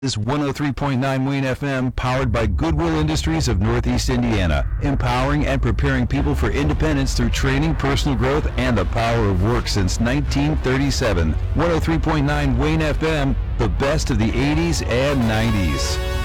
This 103.9 Wayne FM, powered by Goodwill Industries of Northeast Indiana, empowering and preparing people for independence through training, personal growth, and the power of work since 1937. 103.9 Wayne FM, the best of the 80s and 90s.